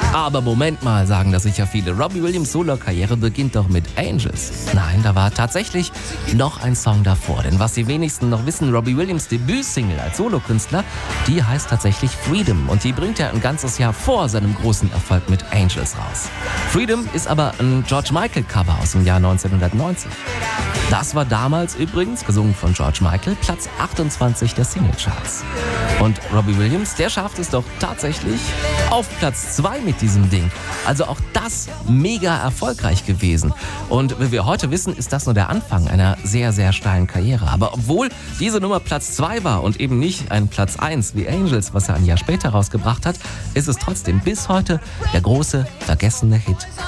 Aber Moment mal, sagen das sicher viele. Robbie Williams' Solo-Karriere beginnt doch mit Angels. Nein, da war tatsächlich noch ein Song davor. Denn was die wenigsten noch wissen, Robbie Williams' Debütsingle als Solokünstler, die heißt tatsächlich Freedom. Und die bringt er ein ganzes Jahr vor seinem großen Erfolg mit Angels raus. Freedom ist aber ein George Michael-Cover aus dem Jahr 1990. Das war damals übrigens, gesungen von George Michael, Platz 28 der Singlecharts. Und Robbie Williams, der schafft es doch tatsächlich auf Platz 2 mit diesem Ding. Also auch das mega erfolgreich gewesen. Und wie wir heute wissen, ist das nur der Anfang einer sehr, sehr steilen Karriere. Aber obwohl diese Nummer Platz 2 war und eben nicht ein Platz 1 wie Angels, was er ein Jahr später rausgebracht hat, ist es trotzdem bis heute der große, vergessene Hit